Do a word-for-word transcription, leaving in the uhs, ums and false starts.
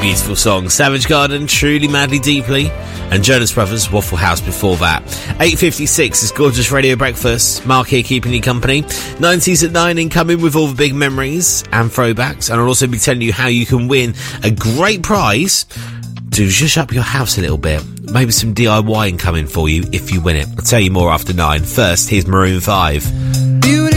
beautiful song. Savage Garden, Truly Madly Deeply, and Jonas Brothers, Waffle House before that. eight fifty-six is Gorgeous Radio Breakfast. Mark here keeping you company. nineties at nine incoming with all the big memories and throwbacks, and I'll also be telling you how you can win a great prize to zhuzh up your house a little bit. Maybe some D I Y incoming for you if you win it. I'll tell you more after nine. First, here's Maroon five. Beauty